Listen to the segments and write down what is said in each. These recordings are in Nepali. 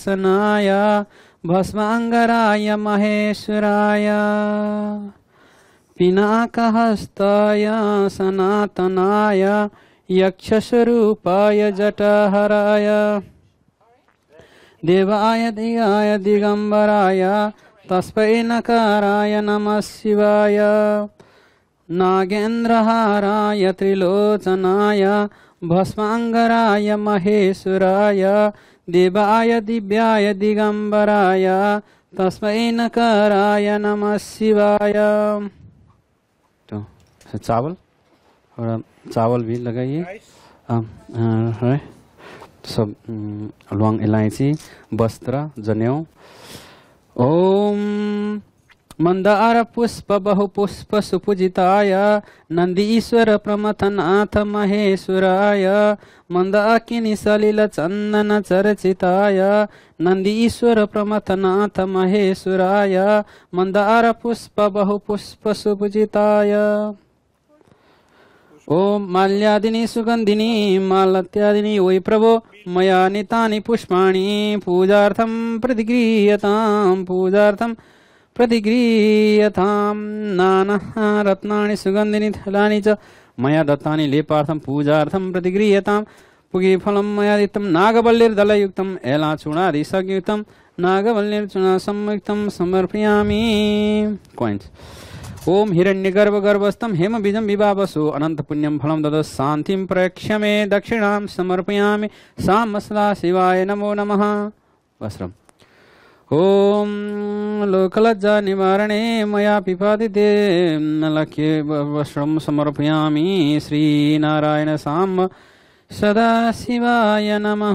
सनाय भस्मांगराय महेश्वराय पिनाकहस्ताय सनातनाय यक्षस्वरूपाय जटाहराय देवाय दिगाय दिगंबराय तस्मै नकाराय नमः शिवाय नागेन्द्रहाराय त्रिलोचनाय भस्मांगराय महेश्वराय देवाय दिव्याय दिगंबराय तस्मै नकाराय नमः शिवाय। तो चावल थोड़ा चावल भी लगाइए। सब लौंग इलायची वस्त्र जनेऊ। ओम मंदार पुष्प बहुपुष्प सुपूजिताय नंदीश्वर प्रमथनाथ महेश्वराय मंदाकिनी सलिल चंदन चर्चिताय नंदीश्वर प्रमथनाथ महेश्वराय मंदार पुष्प बहुपुष्प सुपूजिताय। ओम माल्यादिनी सुगंधिनी मालत्यादिनी वै प्रभो मया नीतानि पुष्पाणि पूजार्थं प्रतिगृह्यतां नाना रत्नानि सुगंधिनी फलानि च मया दत्तानि लेपार्थं पूजार्थं प्रतिगृह्यतां पुष्पफलं मया दत्तं नागवल्लीर्दलयुक्तं एलाचूर्णादि संयुक्तं नागवल्लीर्चूर्ण संयुक्तं समर्पयामि। कॉइन्स। ओम हिरण्यगर्भ गर्भस्थं हेम बीजं विभावसु अनंत पुण्यं फलं ददत् शांतिं प्रयक्ष्य मे दक्षिणां समर्पयामि। साम सदा शिवाय नमो नमः। वस्त्रम्। ओम लोकलज्जा निवारणे मया पिपादिते लक्ष्ये वस्त्रं समर्पयामि। श्री नारायण साम सदा शिवाय नमः।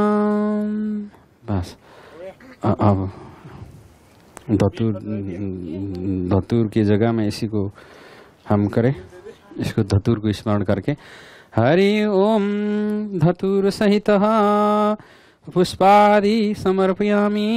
बस अब धतूर की जगह में इसी को हम करें, इसको धतूर को स्मरण करके हरि ओम धतूर सहित पुष्पादि समर्पयामि।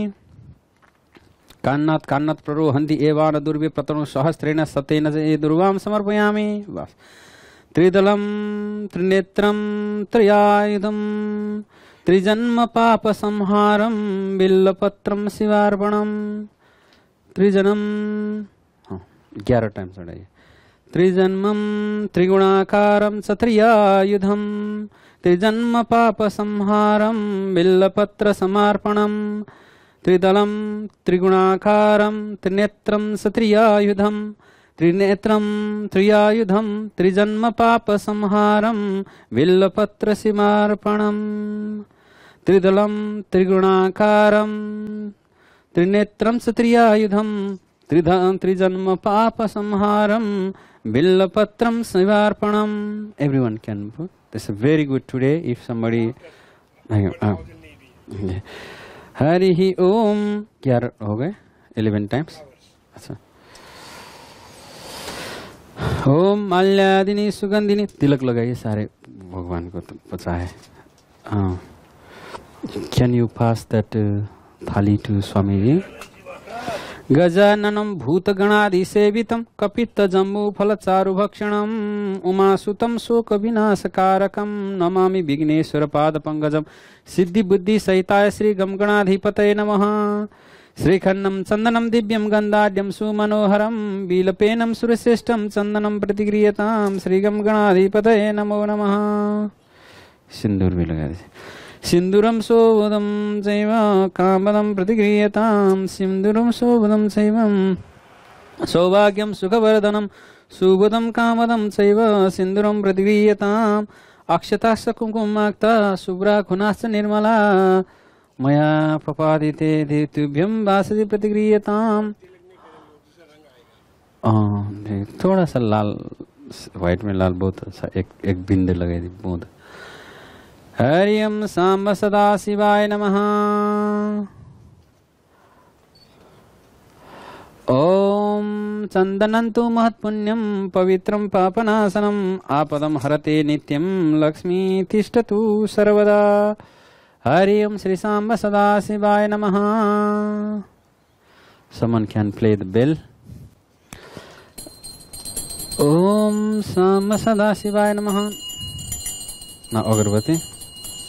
कान्नात् प्ररोहन्ति एवान दुर्वे प्रतनु सहस्रेण सतेन च दुर्वाम समर्पयामि। बस त्रिदलम त्रिनेत्रम त्रियायुधम त्रिजन्म पाप संहारम बिल्लपत्रम शिवार्पणम। त्रिजन्म 11 टाइम चढ़ाइए। त्रिजन्मम त्रिगुणाकारम सत्रियायुधम त्रिजन्म पाप संहारम बिल्लपत्र समर्पणम। त्रिदलम त्रिगुणाकारम त्रिनेत्रम सत्रियायुधम त्रिनेत्रम त्रियायुधम त्रिजन्म पाप संहारम बिल्लपत्र समर्पणम। त्रिदलम त्रिगुणाकारम त्रिनेत्रम सत्रियायुधम त्रिजन्म पाप संहारम बिल्लपत्रम शिवार्पणम। Everyone can put this is very good today if somebody Hari Om 11 हो गए 11 टाइम्स। अच्छा ओम माल्यादिनी सुगंधिनी तिलक लगाइए सारे भगवान को पचाए। कैन यू पास दैट थाली टू स्वामी जी। गजाननं भूतगणादिसेवितं कपित्तजम्बूफलचारुभक्षणं उमासुतं शोकविनाशकारकं नमामि विघ्नेश्वरपादपङ्कजं। सिद्धिबुद्धिसहिताय श्रीगमगणाधिपतये नमः। श्रीखण्डं चन्दनं दिव्यं गन्धाढ्यं सुमनोहरं बिलपेनं सुरश्रेष्ठं चन्दनं प्रतिगृह्यतां श्रीगमगणाधिपतये नमो नमः। सिंदूर भी लगा दीजिए। सिंदूरं शोभनं चैव कामदं प्रतिगृह्यतां सिंदूरं शोभनं चैव सौभाग्यं सुखवर्धनं सुबोधं कामदं चैव सिंदूरं प्रतिगृह्यताम्। अक्षताश्च कुङ्कुमाक्ता शुभ्रा खुनाश्च निर्मला मया प्रपादिते देतुभ्यं वासदि प्रतिगृह्यताम्। थोड़ा सा लाल व्हाइट में लाल बहुत अच्छा एक बिंदु लगाई थी बहुत। हरि ओम सांब सदा शिवाय नमः। ओम चंदनं तु महत्पुण्यं पवित्रं पापनाशनम् आपदं हरते नित्यं लक्ष्मी तिष्ठतु सर्वदा। हरि ओम श्री सांब सदा शिवाय नमः। Someone can play the bell. Om Samba सदा शिवाय नमः। ना अगरबत्ती